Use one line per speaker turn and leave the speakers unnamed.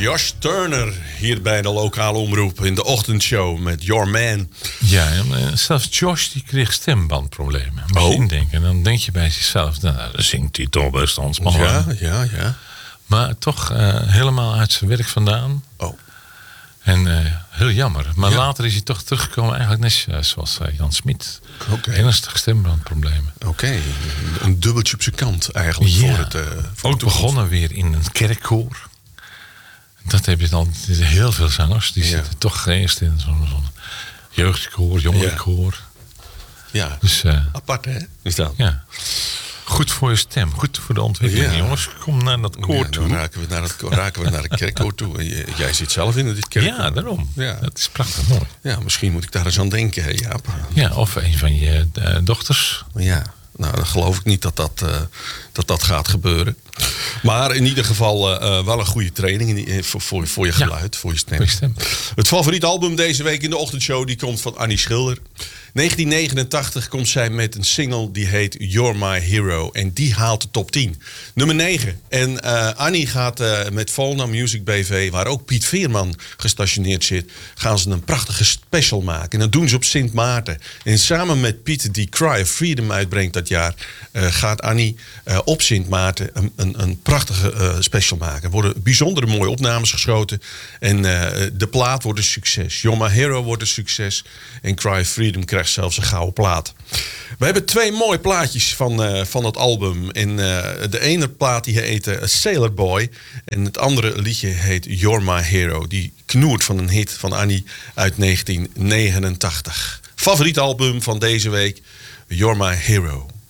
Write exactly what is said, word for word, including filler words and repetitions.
Josh Turner hier bij de lokale omroep in de ochtendshow met Your Man.
Ja, zelfs Josh die kreeg stembandproblemen. Misschien
Oh.
denken. Dan denk je bij jezelf, nou, dan zingt hij toch best ons.
Ja, ja, ja.
Maar toch uh, helemaal uit zijn werk vandaan.
Oh.
En uh, heel jammer. Maar
Ja.
later is hij toch teruggekomen, eigenlijk net uh, zoals uh, Jan Smit.
Okay.
Ernstig stembandproblemen.
Oké, okay. Een dubbeltje op zijn kant eigenlijk.
Ja.
Voor het, uh, voor
ook begonnen weer in een kerkkoor. Dat heb je dan, heel veel zangers. Die ja. zitten toch eerst in zo'n, zo'n jeugdkoor, jongerenkoor.
Ja, ja.
Dus, uh,
apart hè, is dat?
Ja. Goed voor je stem, goed voor de ontwikkeling. Ja. Jongens, kom naar dat koor
ja,
toe.
Dan raken we naar het, raken we naar de kerkkoor toe. En j- jij zit zelf in dit kerkkoor.
Ja, daarom.
Ja.
Dat is prachtig mooi.
Ja, misschien moet ik daar eens aan denken, hè, Jaap.
Ja, of een van je uh, dochters.
Ja, nou, dan geloof ik niet dat dat, uh, dat, dat gaat gebeuren. Maar in ieder geval uh, wel een goede training in, voor, voor, voor je geluid, ja. voor je stem.
Voor je stem.
Het favoriete album deze week in de ochtendshow die komt van Annie Schilder. negentien negenentachtig komt zij met een single die heet You're My Hero. En die haalt de top tien. Nummer negen. En uh, Annie gaat uh, met Volna Music B V, waar ook Piet Veerman gestationeerd zit, gaan ze een prachtige special maken. En dat doen ze op Sint Maarten. En samen met Piet, die Cry of Freedom uitbrengt dat jaar, uh, gaat Annie uh, op Sint Maarten een, een, een prachtige uh, special maken. Er worden bijzondere mooie opnames geschoten. En uh, de plaat wordt een succes. You're My Hero wordt een succes. En Cry of Freedom krijgt zelfs een gouden plaat. We hebben twee mooie plaatjes van, uh, van het album. En uh, de ene plaat die heet uh, Sailor Boy. En het andere liedje heet You're My Hero. Die knoert van een hit van Annie uit negentien negenentachtig. Favoriet album van deze week, You're My Hero.